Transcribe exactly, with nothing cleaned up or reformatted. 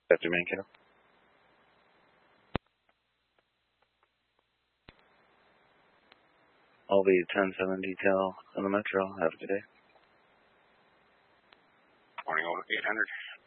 After Mankato. I'll be ten seven detail in the Metro. Have a good day. Morning, over eight hundred.